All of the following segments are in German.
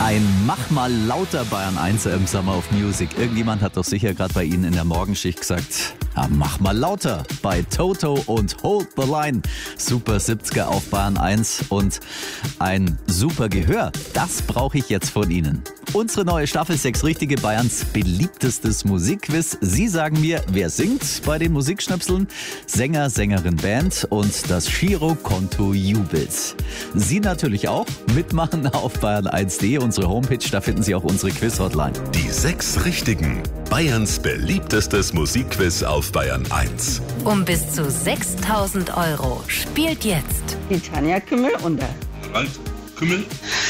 Ein Mach mal lauter Bayern 1 im Summer of Music. Irgendjemand hat doch sicher gerade bei Ihnen in der Morgenschicht gesagt, ja, mach mal lauter bei Toto und Hold the Line. Super 70er auf Bayern 1 und ein super Gehör. Das brauche ich jetzt von Ihnen. Unsere neue Staffel 6 Richtige, Bayerns beliebtestes Musikquiz. Sie sagen mir, wer singt bei den Musikschnipseln? Sänger, Sängerin, Band und das Girokonto jubelt. Sie natürlich auch. Mitmachen auf bayern1.de, unsere Homepage, da finden Sie auch unsere Quiz-Hotline. Die 6 Richtigen. Bayerns beliebtestes Musikquiz auf Bayern 1. Um bis zu 6.000 € spielt jetzt Die Tanja Kümmel und der Ralf Kümmel.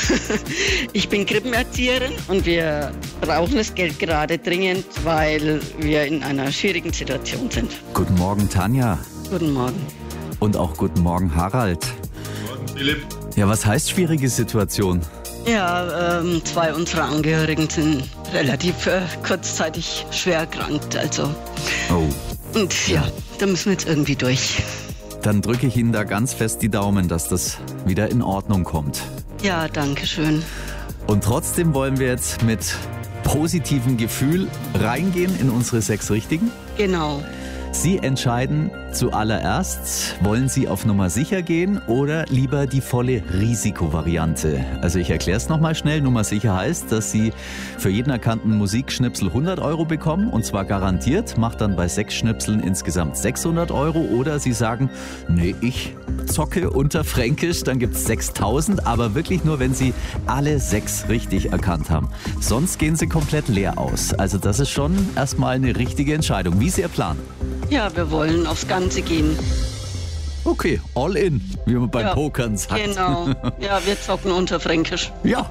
Ich bin Krippenerzieherin und wir brauchen das Geld gerade dringend, weil wir in einer schwierigen Situation sind. Guten Morgen, Tanja. Guten Morgen. Und auch guten Morgen, Harald. Guten Morgen, Philipp. Ja, was heißt schwierige Situation? Ja, 2 unserer Angehörigen sind relativ kurzzeitig schwer erkrankt, also. Oh. Und ja, da müssen wir jetzt irgendwie durch. Dann drücke ich Ihnen da ganz fest die Daumen, dass das wieder in Ordnung kommt. Ja, danke schön. Und trotzdem wollen wir jetzt mit positivem Gefühl reingehen in unsere 6 Richtigen. Genau. Sie entscheiden zuallererst, wollen Sie auf Nummer sicher gehen oder lieber die volle Risikovariante? Also ich erkläre es nochmal schnell. Nummer sicher heißt, dass Sie für jeden erkannten Musikschnipsel 100 € bekommen und zwar garantiert, macht dann bei 6 Schnipseln insgesamt 600 €. Oder Sie sagen, nee, ich zocke unter Fränkisch, dann gibt es 6.000, aber wirklich nur, wenn Sie alle 6 richtig erkannt haben. Sonst gehen Sie komplett leer aus. Also das ist schon erstmal eine richtige Entscheidung. Wie ist Ihr Plan? Ja, wir wollen aufs Ganze gehen. Okay, all in, wie man beim Ja, Pokern sagt. Genau. Ja, wir zocken unter Fränkisch. Ja,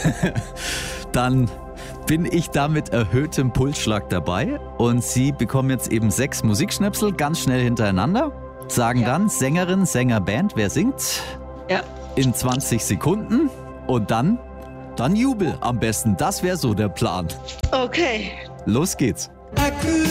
dann bin ich da mit erhöhtem Pulsschlag dabei und Sie bekommen jetzt eben 6 Musikschnipsel ganz schnell hintereinander, sagen dann Sängerin, Sänger, Band, wer singt, Ja. in 20 Sekunden und dann Jubel am besten. Das wäre so der Plan. Okay. Los geht's.